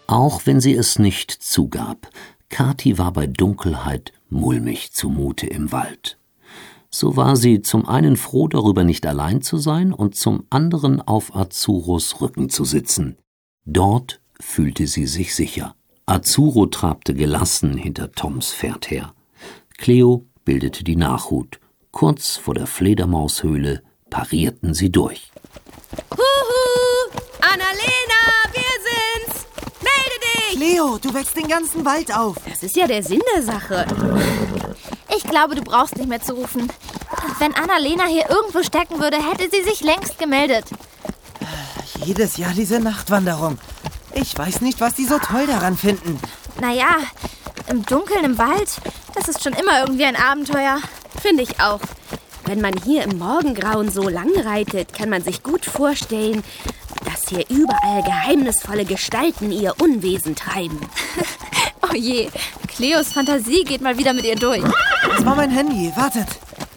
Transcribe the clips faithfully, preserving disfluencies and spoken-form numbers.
Auch wenn sie es nicht zugab, Kathi war bei Dunkelheit mulmig zumute im Wald. So war sie zum einen froh darüber, nicht allein zu sein, und zum anderen auf Azuros Rücken zu sitzen. Dort fühlte sie sich sicher. Azuro trabte gelassen hinter Toms Pferd her. Cleo bildete die Nachhut. Kurz vor der Fledermaushöhle parierten sie durch. Huhu! Annalena, wir sind's! Melde dich! Cleo, du wächst den ganzen Wald auf. Das ist ja der Sinn der Sache. Ich glaube, du brauchst nicht mehr zu rufen. Wenn Annalena hier irgendwo stecken würde, hätte sie sich längst gemeldet. Jedes Jahr diese Nachtwanderung. Ich weiß nicht, was die so toll daran finden. Naja, im Dunkeln im Wald, das ist schon immer irgendwie ein Abenteuer. Finde ich auch. Wenn man hier im Morgengrauen so lang reitet, kann man sich gut vorstellen, dass hier überall geheimnisvolle Gestalten ihr Unwesen treiben. Oh je, Cleos Fantasie geht mal wieder mit ihr durch. Das war mein Handy, wartet.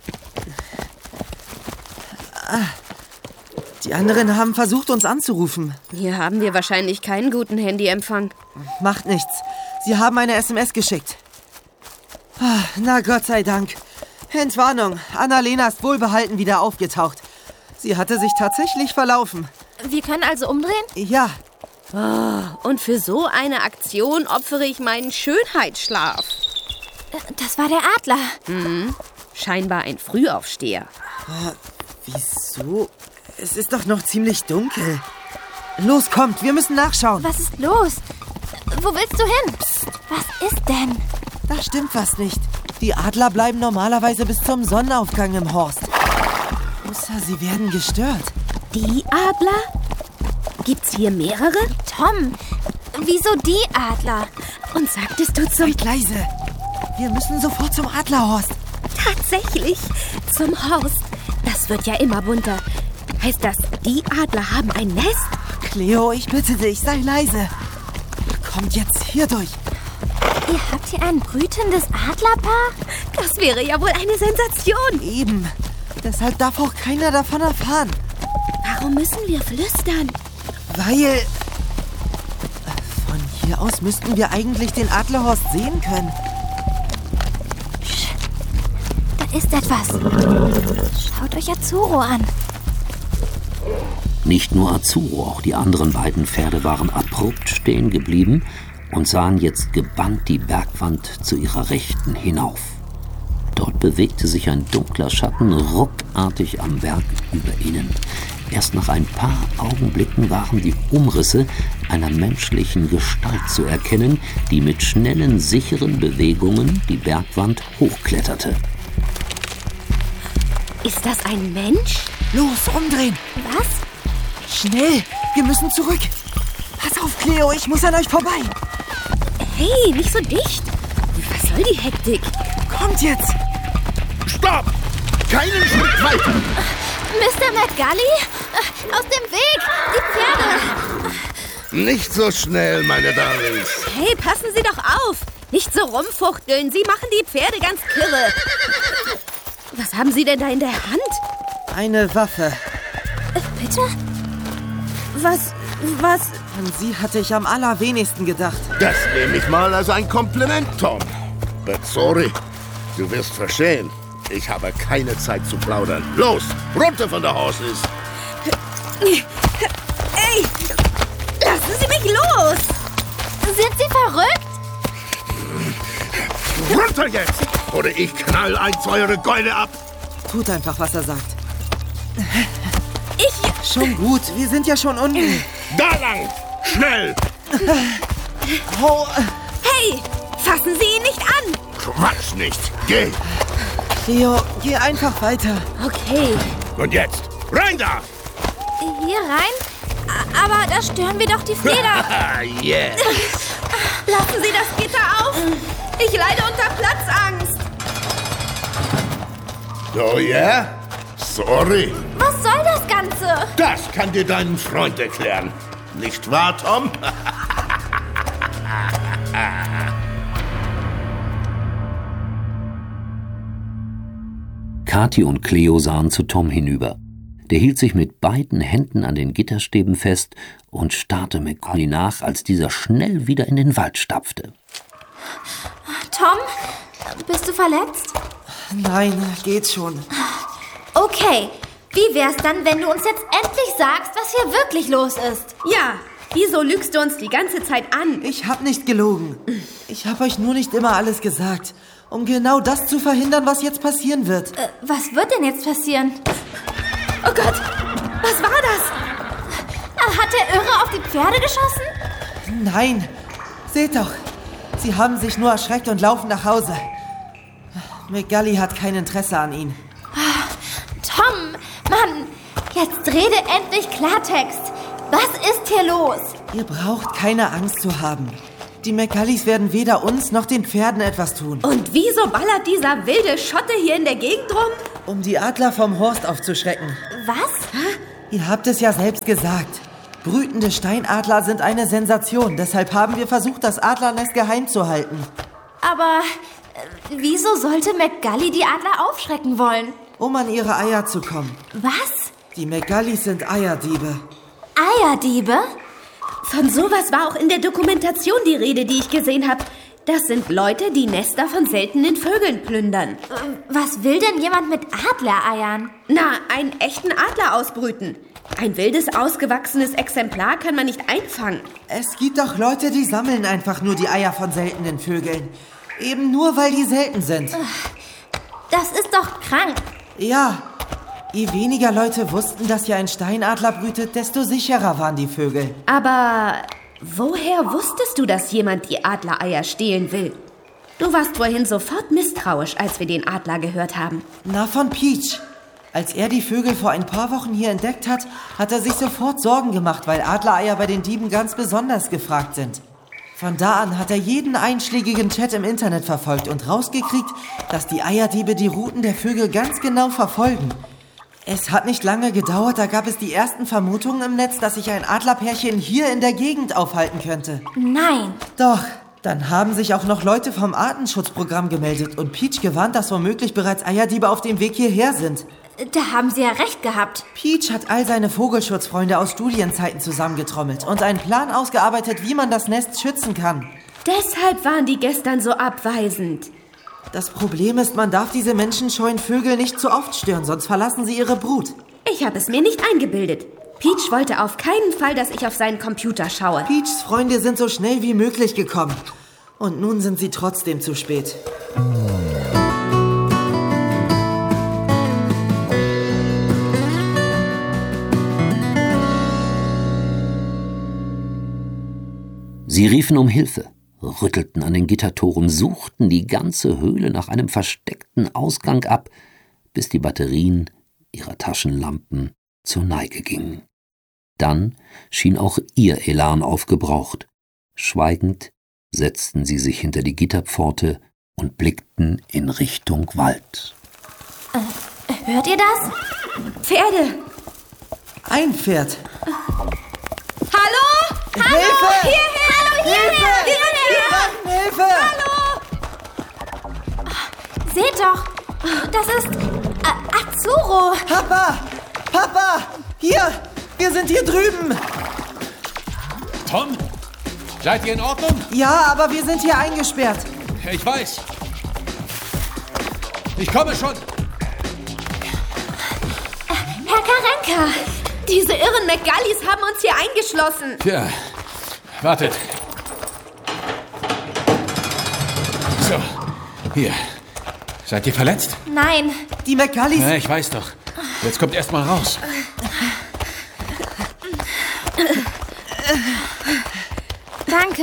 Die anderen haben versucht, uns anzurufen. Hier haben wir wahrscheinlich keinen guten Handyempfang. Macht nichts. Sie haben eine S M S geschickt. Na Gott sei Dank. Entwarnung, Annalena ist wohlbehalten wieder aufgetaucht. Sie hatte sich tatsächlich verlaufen. Wir können also umdrehen? Ja. Oh, und für so eine Aktion opfere ich meinen Schönheitsschlaf. Das war der Adler. Mhm. Scheinbar ein Frühaufsteher. Äh, wieso? Es ist doch noch ziemlich dunkel. Los, kommt, wir müssen nachschauen. Was ist los? Wo willst du hin? Psst. Was ist denn? Da stimmt was nicht. Die Adler bleiben normalerweise bis zum Sonnenaufgang im Horst. Außer sie werden gestört. Die Adler? Gibt's hier mehrere? Tom, wieso die Adler? Und sagtest du zum... Seid leise. Wir müssen sofort zum Adlerhorst. Tatsächlich, zum Horst. Das wird ja immer bunter. Heißt das, die Adler haben ein Nest? Cleo, ich bitte dich, sei leise. Kommt jetzt hier durch. Ihr habt hier ein brütendes Adlerpaar? Das wäre ja wohl eine Sensation. Eben. Deshalb darf auch keiner davon erfahren. Warum müssen wir flüstern? Weil... Von hier aus müssten wir eigentlich den Adlerhorst sehen können. Da ist etwas. Schaut euch Azuro an. Nicht nur Azuro, auch die anderen beiden Pferde waren abrupt stehen geblieben und sahen jetzt gebannt die Bergwand zu ihrer Rechten hinauf. Dort bewegte sich ein dunkler Schatten ruckartig am Berg über ihnen. Erst nach ein paar Augenblicken waren die Umrisse einer menschlichen Gestalt zu erkennen, die mit schnellen, sicheren Bewegungen die Bergwand hochkletterte. Ist das ein Mensch? Los, umdrehen! Was? Schnell, wir müssen zurück. Pass auf, Cleo, ich muss an euch vorbei. Hey, nicht so dicht. Was soll die Hektik? Kommt jetzt! Stopp! Keinen Schritt weiter! Mister McGully? Aus dem Weg! Die Pferde! Nicht so schnell, meine Darlings. Hey, passen Sie doch auf! Nicht so rumfuchteln, Sie machen die Pferde ganz kirre. Was haben Sie denn da in der Hand? Eine Waffe. Bitte? Was, was? An sie hatte ich am allerwenigsten gedacht. Das nehme ich mal als ein Kompliment, Tom. But sorry, du wirst verstehen. Ich habe keine Zeit zu plaudern. Los, runter von der Horses. Ey, lassen Sie mich los! Sind Sie verrückt? Runter jetzt, oder ich knall eins eure Gäule ab. Tut einfach, was er sagt. Ich... Schon gut, wir sind ja schon unten. Da lang, schnell. Oh. Hey, fassen Sie ihn nicht an. Quatsch nicht, geh. Cleo, geh einfach weiter. Okay. Und jetzt, rein da. Hier rein? A- Aber da stören wir doch die Fleder. Yeah. Lassen Sie das Gitter auf. Ich leide unter Platzangst. Oh yeah? Sorry. Was soll das Ganze? Das kann dir deinen Freund erklären. Nicht wahr, Tom? Kathi und Cleo sahen zu Tom hinüber. Der hielt sich mit beiden Händen an den Gitterstäben fest und starrte McGolly nach, als dieser schnell wieder in den Wald stapfte. Tom, bist du verletzt? Nein, geht schon. Okay, wie wär's dann, wenn du uns jetzt endlich sagst, was hier wirklich los ist? Ja, wieso lügst du uns die ganze Zeit an? Ich hab nicht gelogen. Ich hab euch nur nicht immer alles gesagt, um genau das zu verhindern, was jetzt passieren wird. Äh, was wird denn jetzt passieren? Oh Gott, was war das? Hat der Irre auf die Pferde geschossen? Nein, seht doch. Sie haben sich nur erschreckt und laufen nach Hause. McGully hat kein Interesse an ihnen. Tom, Mann, jetzt rede endlich Klartext. Was ist hier los? Ihr braucht keine Angst zu haben. Die McGullys werden weder uns noch den Pferden etwas tun. Und wieso ballert dieser wilde Schotte hier in der Gegend rum? Um die Adler vom Horst aufzuschrecken. Was? Ihr habt es ja selbst gesagt. Brütende Steinadler sind eine Sensation. Deshalb haben wir versucht, das Adlernest geheim zu halten. Aber äh, wieso sollte McGully die Adler aufschrecken wollen? Um an ihre Eier zu kommen. Was? Die McGullys sind Eierdiebe. Eierdiebe? Von sowas war auch in der Dokumentation die Rede, die ich gesehen habe. Das sind Leute, die Nester von seltenen Vögeln plündern. Äh, was will denn jemand mit Adlereiern? Na, einen echten Adler ausbrüten. Ein wildes, ausgewachsenes Exemplar kann man nicht einfangen. Es gibt doch Leute, die sammeln einfach nur die Eier von seltenen Vögeln. Eben nur, weil die selten sind. Das ist doch krank. Ja, je weniger Leute wussten, dass hier ein Steinadler brütet, desto sicherer waren die Vögel. Aber woher wusstest du, dass jemand die Adlereier stehlen will? Du warst vorhin sofort misstrauisch, als wir den Adler gehört haben. Na, von Peach. Als er die Vögel vor ein paar Wochen hier entdeckt hat, hat er sich sofort Sorgen gemacht, weil Adlereier bei den Dieben ganz besonders gefragt sind. Von da an hat er jeden einschlägigen Chat im Internet verfolgt und rausgekriegt, dass die Eierdiebe die Routen der Vögel ganz genau verfolgen. Es hat nicht lange gedauert, da gab es die ersten Vermutungen im Netz, dass sich ein Adlerpärchen hier in der Gegend aufhalten könnte. Nein. Doch, dann haben sich auch noch Leute vom Artenschutzprogramm gemeldet und Peach gewarnt, dass womöglich bereits Eierdiebe auf dem Weg hierher sind. Da haben sie ja recht gehabt. Peach hat all seine Vogelschutzfreunde aus Studienzeiten zusammengetrommelt und einen Plan ausgearbeitet, wie man das Nest schützen kann. Deshalb waren die gestern so abweisend. Das Problem ist, man darf diese menschenscheuen Vögel nicht zu oft stören, sonst verlassen sie ihre Brut. Ich habe es mir nicht eingebildet. Peach wollte auf keinen Fall, dass ich auf seinen Computer schaue. Peachs Freunde sind so schnell wie möglich gekommen. Und nun sind sie trotzdem zu spät. Sie riefen um Hilfe, rüttelten an den Gittertoren, suchten die ganze Höhle nach einem versteckten Ausgang ab, bis die Batterien ihrer Taschenlampen zur Neige gingen. Dann schien auch ihr Elan aufgebraucht. Schweigend setzten sie sich hinter die Gitterpforte und blickten in Richtung Wald. Äh, hört ihr das? Pferde! Ein Pferd. Hallo? Hallo? Hilfe! Hierher! Hallo, hierher! Hilfe! Hierher! Hilfe! Hallo! Seht doch, das ist äh, Azuro. Papa! Papa! Hier! Wir sind hier drüben! Tom? Seid ihr in Ordnung? Ja, aber wir sind hier eingesperrt. Ich weiß. Ich komme schon. Herr Karenka! Diese irren McGullys haben uns hier eingeschlossen. Tja, wartet. So, hier. Seid ihr verletzt? Nein. Die McGullys... Ja, ich weiß doch. Jetzt kommt erst mal raus. Danke.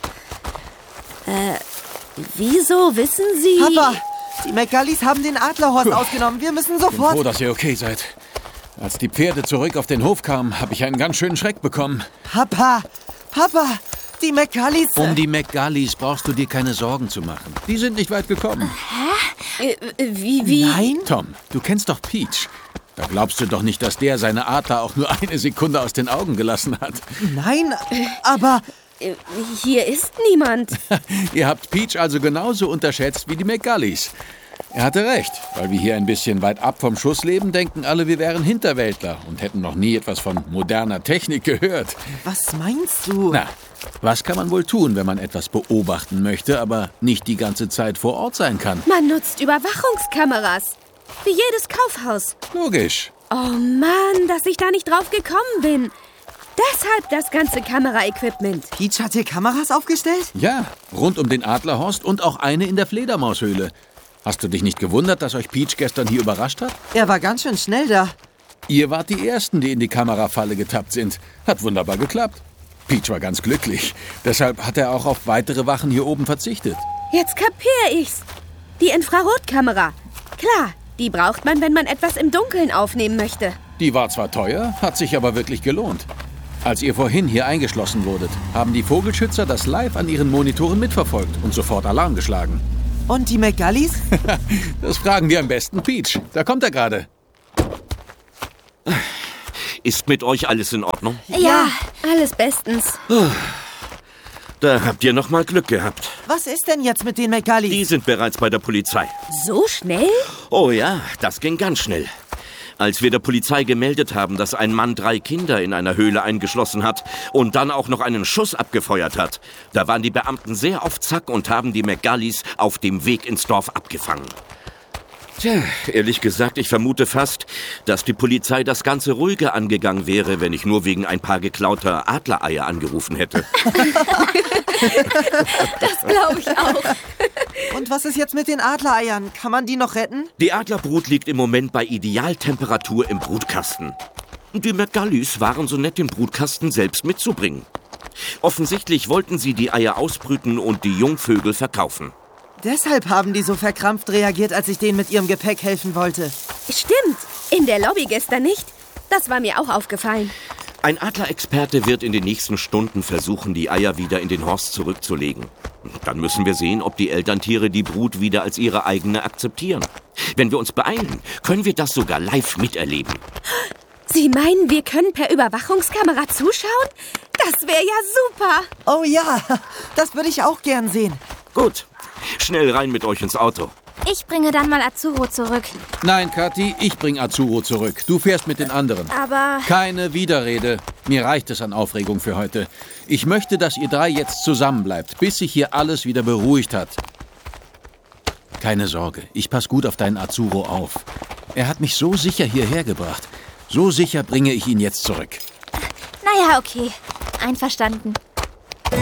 Äh, wieso wissen Sie... Papa! Die McGullys haben den Adlerhorst ausgenommen. Wir müssen Ich bin sofort... froh, dass ihr okay seid. Als die Pferde zurück auf den Hof kamen, habe ich einen ganz schönen Schreck bekommen. Papa! Papa! Die McGullys... Um die McGullys brauchst du dir keine Sorgen zu machen. Die sind nicht weit gekommen. Äh, wie, wie... Nein? Tom, du kennst doch Peach. Da glaubst du doch nicht, dass der seine Adler auch nur eine Sekunde aus den Augen gelassen hat. Nein, aber... Äh, hier ist niemand. Ihr habt Peach also genauso unterschätzt wie die McGullys. Er hatte recht. Weil wir hier ein bisschen weit ab vom Schuss leben, denken alle, wir wären Hinterwäldler und hätten noch nie etwas von moderner Technik gehört. Was meinst du? Na, was kann man wohl tun, wenn man etwas beobachten möchte, aber nicht die ganze Zeit vor Ort sein kann? Man nutzt Überwachungskameras. Wie jedes Kaufhaus. Logisch. Oh Mann, dass ich da nicht drauf gekommen bin. Deshalb das ganze Kameraequipment. Peach hat hier Kameras aufgestellt? Ja, rund um den Adlerhorst und auch eine in der Fledermaushöhle. Hast du dich nicht gewundert, dass euch Peach gestern hier überrascht hat? Er war ganz schön schnell da. Ihr wart die Ersten, die in die Kamerafalle getappt sind. Hat wunderbar geklappt. Peach war ganz glücklich. Deshalb hat er auch auf weitere Wachen hier oben verzichtet. Jetzt kapier ich's. Die Infrarotkamera. Klar, die braucht man, wenn man etwas im Dunkeln aufnehmen möchte. Die war zwar teuer, hat sich aber wirklich gelohnt. Als ihr vorhin hier eingeschlossen wurdet, haben die Vogelschützer das live an ihren Monitoren mitverfolgt und sofort Alarm geschlagen. Und die McGullys? Das fragen wir am besten Peach. Da kommt er gerade. Ist mit euch alles in Ordnung? Ja, alles bestens. Da habt ihr noch mal Glück gehabt. Was ist denn jetzt mit den McGullys? Die sind bereits bei der Polizei. So schnell? Oh ja, das ging ganz schnell. Als wir der Polizei gemeldet haben, dass ein Mann drei Kinder in einer Höhle eingeschlossen hat und dann auch noch einen Schuss abgefeuert hat, da waren die Beamten sehr auf Zack und haben die McGullys auf dem Weg ins Dorf abgefangen. Tja, ehrlich gesagt, ich vermute fast, dass die Polizei das Ganze ruhiger angegangen wäre, wenn ich nur wegen ein paar geklauter Adlereier angerufen hätte. Das glaube ich auch. Und was ist jetzt mit den Adlereiern? Kann man die noch retten? Die Adlerbrut liegt im Moment bei Idealtemperatur im Brutkasten. Die McGullys waren so nett, den Brutkasten selbst mitzubringen. Offensichtlich wollten sie die Eier ausbrüten und die Jungvögel verkaufen. Deshalb haben die so verkrampft reagiert, als ich denen mit ihrem Gepäck helfen wollte. Stimmt, in der Lobby gestern nicht. Das war mir auch aufgefallen. Ein Adlerexperte wird in den nächsten Stunden versuchen, die Eier wieder in den Horst zurückzulegen. Dann müssen wir sehen, ob die Elterntiere die Brut wieder als ihre eigene akzeptieren. Wenn wir uns beeilen, können wir das sogar live miterleben. Sie meinen, wir können per Überwachungskamera zuschauen? Das wäre ja super. Oh ja, das würde ich auch gern sehen. Gut, schnell rein mit euch ins Auto. Ich bringe dann mal Azuro zurück. Nein, Kathi, ich bring Azuro zurück. Du fährst mit den anderen. Aber... Keine Widerrede. Mir reicht es an Aufregung für heute. Ich möchte, dass ihr drei jetzt zusammenbleibt, bis sich hier alles wieder beruhigt hat. Keine Sorge, ich passe gut auf deinen Azuro auf. Er hat mich so sicher hierher gebracht. So sicher bringe ich ihn jetzt zurück. Naja, okay. Einverstanden.